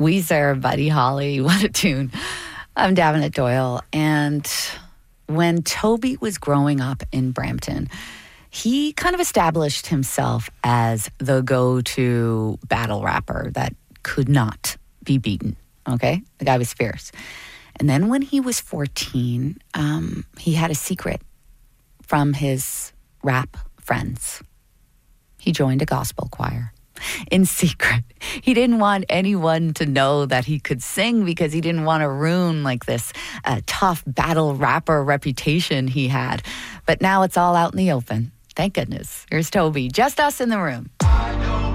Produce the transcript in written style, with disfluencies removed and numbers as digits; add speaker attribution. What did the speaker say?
Speaker 1: Weezer, Buddy Holly, what a tune. I'm Davenant Doyle. And when Toby was growing up in Brampton, he kind of established himself as the go-to battle rapper that could not be beaten, okay? The guy was fierce. And then when he was 14, he had a secret from his rap friends. He joined a gospel choir in secret. He didn't want anyone to know that he could sing because he didn't want to ruin like this tough battle rapper reputation he had. But now it's all out in the open. Thank goodness. Here's Toby. Just us in the room.